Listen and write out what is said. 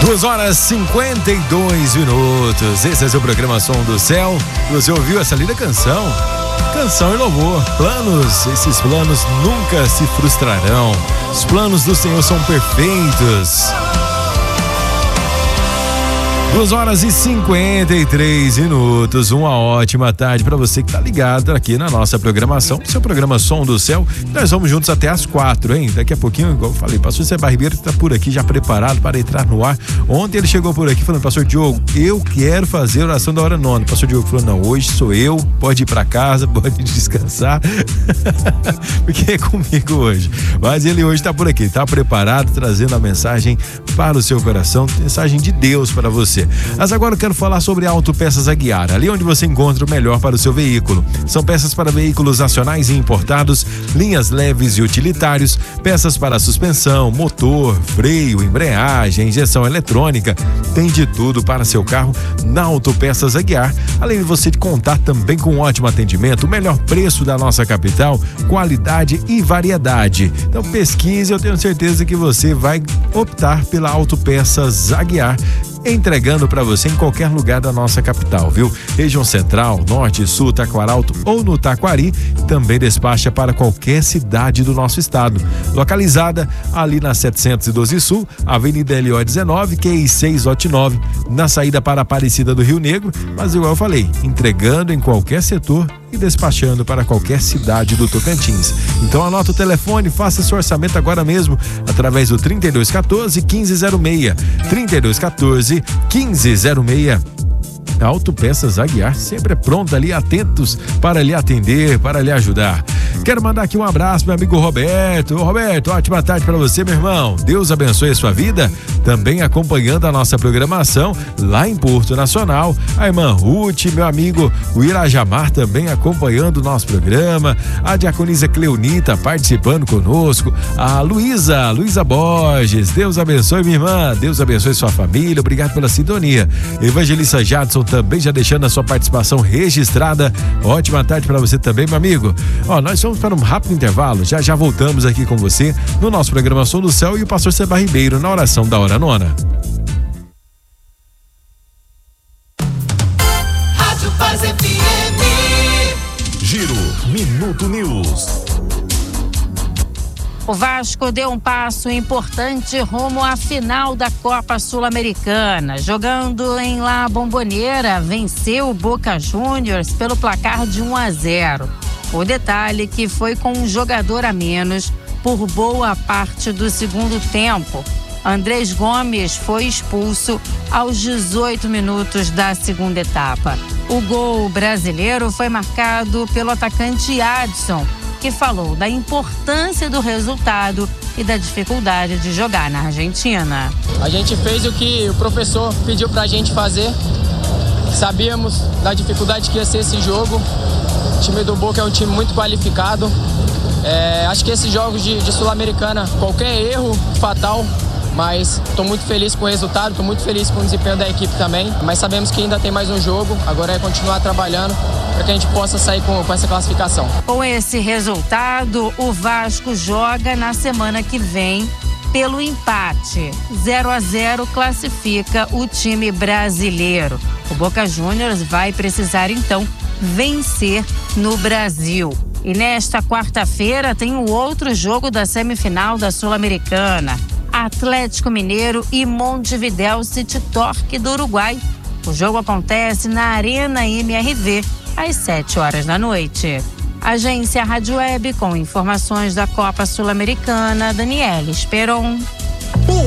2h52. Esse é seu programa Som do Céu. Você ouviu essa linda canção? Canção e louvor. Planos, esses planos nunca se frustrarão. Os planos do Senhor são perfeitos. 2h53. Uma ótima tarde para você que tá ligado aqui na nossa programação, seu programa Som do Céu. Nós vamos juntos até às 4, hein? Daqui a pouquinho, igual eu falei, pastor Sebastião Ribeiro tá por aqui já preparado para entrar no ar. Ontem ele chegou por aqui falando: pastor Diogo, eu quero fazer a oração da hora nona. O pastor Diogo falou: não, hoje sou eu, pode ir para casa, pode descansar porque é comigo hoje. Mas ele hoje tá por aqui, tá preparado, trazendo a mensagem para o seu coração, mensagem de Deus para você. Mas agora eu quero falar sobre a Autopeças Aguiar, ali onde você encontra o melhor para o seu veículo. São peças para veículos nacionais e importados, linhas leves e utilitários, peças para suspensão, motor, freio, embreagem, injeção eletrônica. Tem de tudo para seu carro na Autopeças Aguiar. Além de você contar também com um ótimo atendimento, o melhor preço da nossa capital, qualidade e variedade. Então pesquise, eu tenho certeza que você vai optar pela Autopeças Aguiar, entregando para você em qualquer lugar da nossa capital, viu? Região Central, Norte, Sul, Taquaralto ou no Taquari, também despacha para qualquer cidade do nosso estado. Localizada ali na 712 Sul, Avenida LO 19, QI 689, na saída para Aparecida do Rio Negro, mas igual eu falei, entregando em qualquer setor e despachando para qualquer cidade do Tocantins. Então anota o telefone, faça seu orçamento agora mesmo através do 3214-1506. 3214-1506. Autopeças Aguiar, sempre pronta ali, atentos para lhe atender, para lhe ajudar. Quero mandar aqui um abraço, meu amigo Roberto. Roberto, ótima tarde para você, meu irmão. Deus abençoe a sua vida. Também acompanhando a nossa programação lá em Porto Nacional. A irmã Ruth, meu amigo o Irajamar também acompanhando o nosso programa. A diaconisa Cleonita participando conosco. A Luísa Borges. Deus abençoe, minha irmã. Deus abençoe sua família. Obrigado pela sintonia. Evangelista Jadson também já deixando a sua participação registrada. Ótima tarde para você também, meu amigo. Ó, nós vamos para um rápido intervalo. Já voltamos aqui com você no nosso programa Som do Céu e o pastor Sebastião Ribeiro na oração da hora nona. Rádio Paz FM. Giro Minuto News. O Vasco deu um passo importante rumo à final da Copa Sul-Americana. Jogando em La Bombonera, venceu o Boca Juniors pelo placar de 1-0. O detalhe que foi com um jogador a menos por boa parte do segundo tempo. Andrés Gomes foi expulso aos 18 minutos da segunda etapa. O gol brasileiro foi marcado pelo atacante Adson, que falou da importância do resultado e da dificuldade de jogar na Argentina. A gente fez o que o professor pediu pra gente fazer. Sabíamos da dificuldade que ia ser esse jogo. O time do Boca é um time muito qualificado. Acho que esses jogos de Sul-Americana, qualquer erro fatal, mas estou muito feliz com o resultado, estou muito feliz com o desempenho da equipe também, mas sabemos que ainda tem mais um jogo, agora é continuar trabalhando para que a gente possa sair com essa classificação. Com esse resultado, o Vasco joga na semana que vem pelo empate. 0-0 classifica o time brasileiro. O Boca Juniors vai precisar então vencer no Brasil. E nesta quarta-feira tem o outro jogo da semifinal da Sul-Americana. Atlético Mineiro e Montevidéu City Torque do Uruguai. O jogo acontece na Arena MRV às 7h da noite. Agência Rádio Web com informações da Copa Sul-Americana, Daniela Esperon.